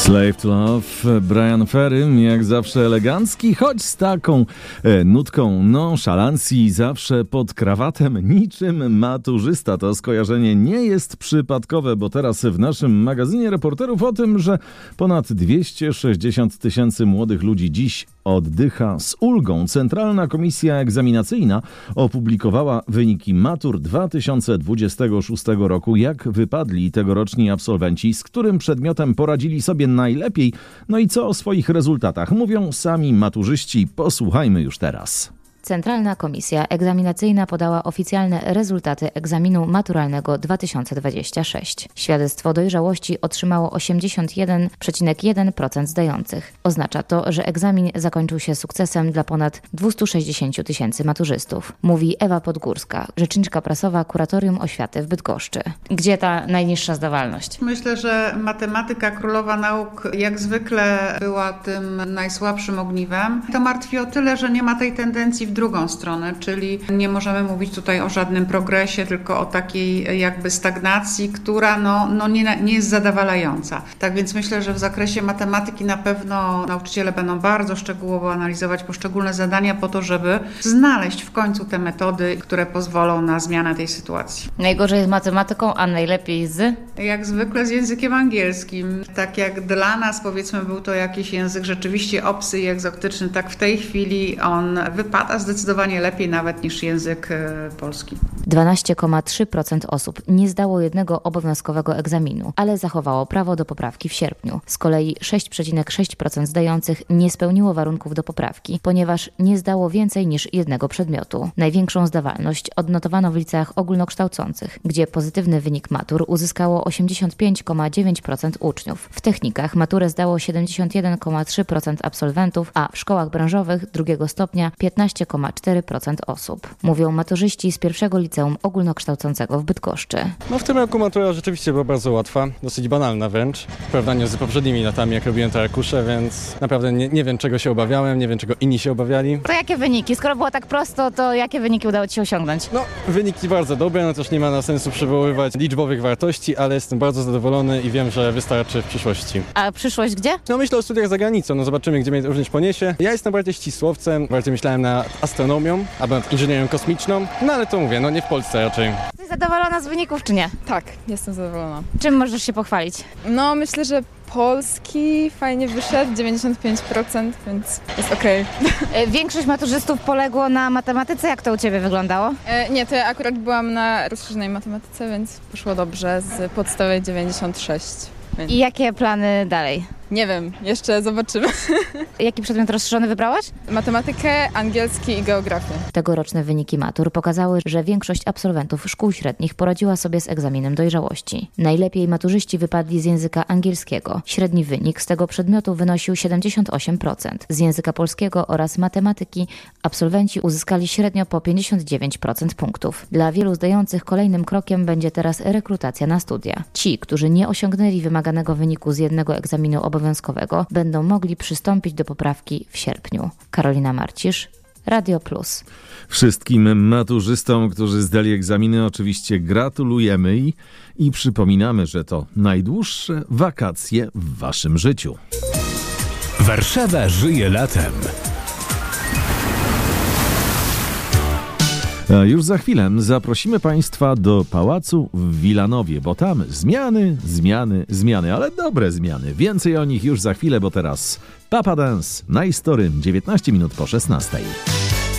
Slave to Love, Bryan Ferry, jak zawsze elegancki, choć z taką nutką nonszalancji, zawsze pod krawatem, niczym maturzysta. To skojarzenie nie jest przypadkowe, bo teraz w naszym magazynie reporterów o tym, że ponad 260 000 młodych ludzi dziś oddycha z ulgą. Centralna Komisja Egzaminacyjna opublikowała wyniki matur 2026 roku. Jak wypadli tegoroczni absolwenci, z którym przedmiotem poradzili sobie najlepiej, no i co o swoich rezultatach mówią sami maturzyści. Posłuchajmy już teraz. Centralna Komisja Egzaminacyjna podała oficjalne rezultaty egzaminu maturalnego 2026. Świadectwo dojrzałości otrzymało 81,1% zdających. Oznacza to, że egzamin zakończył się sukcesem dla ponad 260 000 maturzystów. Mówi Ewa Podgórska, rzeczniczka prasowa Kuratorium Oświaty w Bydgoszczy. Gdzie ta najniższa zdawalność? Myślę, że matematyka, królowa nauk, jak zwykle była tym najsłabszym ogniwem. To martwi o tyle, że nie ma tej tendencji w drugą stronę, czyli nie możemy mówić tutaj o żadnym progresie, tylko o takiej jakby stagnacji, która nie jest zadowalająca. Tak więc myślę, że w zakresie matematyki na pewno nauczyciele będą bardzo szczegółowo analizować poszczególne zadania po to, żeby znaleźć w końcu te metody, które pozwolą na zmianę tej sytuacji. Najgorzej z matematyką, a najlepiej z? Jak zwykle z językiem angielskim. Tak jak dla nas, powiedzmy, był to jakiś język rzeczywiście obcy i egzotyczny, tak w tej chwili on wypada zdecydowanie lepiej nawet niż język polski. 12,3% osób nie zdało jednego obowiązkowego egzaminu, ale zachowało prawo do poprawki w sierpniu. Z kolei 6,6% zdających nie spełniło warunków do poprawki, ponieważ nie zdało więcej niż jednego przedmiotu. Największą zdawalność odnotowano w liceach ogólnokształcących, gdzie pozytywny wynik matur uzyskało 85,9% uczniów. W technikach maturę zdało 71,3% absolwentów, a w szkołach branżowych drugiego stopnia 15,4% osób. Mówią maturzyści z pierwszego liceum ogólnokształcącego w Bydgoszczy. W tym roku matura rzeczywiście była bardzo łatwa, dosyć banalna wręcz, w porównaniu z poprzednimi latami, jak robiłem te arkusze, więc naprawdę nie wiem, czego się obawiałem, nie wiem, czego inni się obawiali. To jakie wyniki? Skoro było tak prosto, to jakie wyniki udało Ci się osiągnąć? Wyniki bardzo dobre, też nie ma sensu przywoływać liczbowych wartości, ale jestem bardzo zadowolony i wiem, że wystarczy w przyszłości. A przyszłość gdzie? Myślę o studiach za granicą, zobaczymy, gdzie mnie również poniesie. Ja jestem bardziej ścisłowcem, bardziej myślałem nad astronomią, albo nad inżynierią kosmiczną, ale to mówię, nie w Polsce raczej. Jesteś zadowolona z wyników, czy nie? Tak, jestem zadowolona. Czym możesz się pochwalić? Myślę, że polski fajnie wyszedł, 95%, więc jest okej. Większość maturzystów poległo na matematyce. Jak to u Ciebie wyglądało? Nie, to ja akurat byłam na rozszerzonej matematyce, więc poszło dobrze, z podstawy 96. Więc... I jakie plany dalej? Nie wiem, jeszcze zobaczymy. Jaki przedmiot rozszerzony wybrałaś? Matematykę, angielski i geografię. Tegoroczne wyniki matur pokazały, że większość absolwentów szkół średnich poradziła sobie z egzaminem dojrzałości. Najlepiej maturzyści wypadli z języka angielskiego. Średni wynik z tego przedmiotu wynosił 78%. Z języka polskiego oraz matematyki absolwenci uzyskali średnio po 59% punktów. Dla wielu zdających kolejnym krokiem będzie teraz rekrutacja na studia. Ci, którzy nie osiągnęli wymaganego wyniku z jednego egzaminu obowiązkowego, będą mogli przystąpić do poprawki w sierpniu. Karolina Marcisz, Radio Plus. Wszystkim maturzystom, którzy zdali egzaminy, oczywiście gratulujemy i przypominamy, że to najdłuższe wakacje w waszym życiu. Warszawa żyje latem. A już za chwilę zaprosimy Państwa do Pałacu w Wilanowie, bo tam zmiany, ale dobre zmiany. Więcej o nich już za chwilę, bo teraz Papa Dance na Historym, 19 minut po 16.